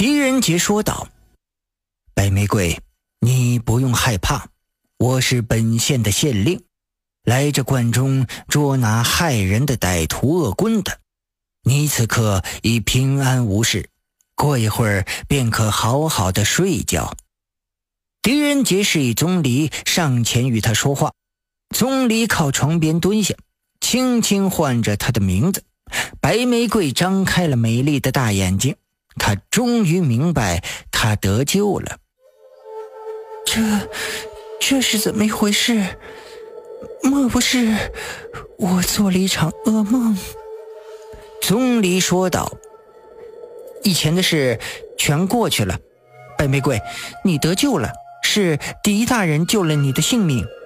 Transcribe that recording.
狄仁杰说道：白玫瑰，你不用害怕，我是本县的县令，来这关中捉拿害人的歹徒恶棍的。你此刻已平安无事，过一会儿便可好好的睡觉。狄仁杰示意钟离上前与他说话。钟离靠床边蹲下，轻轻唤着他的名字。白玫瑰张开了美丽的大眼睛，他终于明白他得救了。这是怎么一回事？莫不是我做了一场噩梦？钟离说道：以前的事全过去了，白玫瑰，你得救了，是狄大人救了你的性命。